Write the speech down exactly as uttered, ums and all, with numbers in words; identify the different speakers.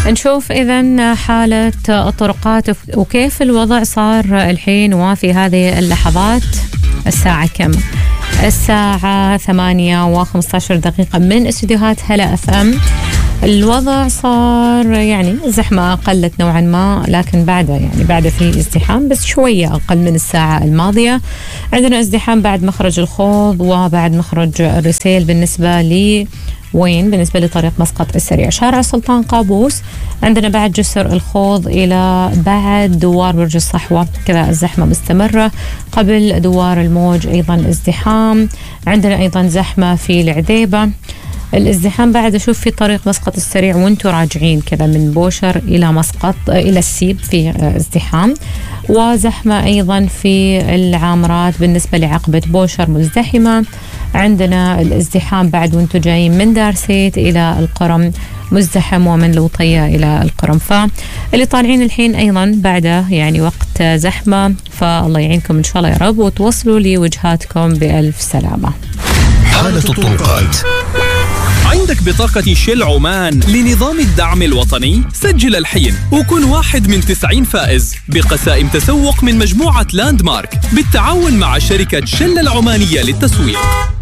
Speaker 1: نشوف إذن حالة الطرقات وكيف الوضع صار الحين وفي هذه اللحظات. الساعة كم؟ الساعة ثمانية وخمسة عشر دقيقة من استديوهات هلا اف ام. الوضع صار يعني الزحمة قلت نوعا ما، لكن بعد يعني بعد في ازدحام بس شوية أقل من الساعة الماضية. عندنا ازدحام بعد مخرج الخوض وبعد مخرج الرسيل بالنسبة لي وين بالنسبة لطريق مسقط السريع. شارع السلطان قابوس عندنا بعد جسر الخوض إلى بعد دوار برج الصحوة كذا الزحمة مستمرة. قبل دوار الموج أيضا ازدحام. عندنا أيضا زحمة في العذيبة. الازدحام بعد أشوف في طريق مسقط السريع وانتوا راجعين كذا من بوشر إلى مسقط إلى السيب في ازدحام، وزحمة أيضا في العامرات بالنسبة لعقبة بوشر مزدحمة. عندنا الازدحام بعد وانتوا جايين من دارسيت إلى القرم مزدحم، ومن لوطية إلى القرم. فاللي طالعين الحين أيضا بعده يعني وقت زحمة، فالله يعينكم إن شاء الله يا رب وتوصلوا لوجهاتكم بألف سلامة.
Speaker 2: حالة الطرقات.
Speaker 3: عندك بطاقة شيل عمان لنظام الدعم الوطني؟ سجل الحين وكن واحد من تسعين فائز بقسائم تسوق من مجموعة لاند مارك بالتعاون مع شركة شل العمانية للتسويق.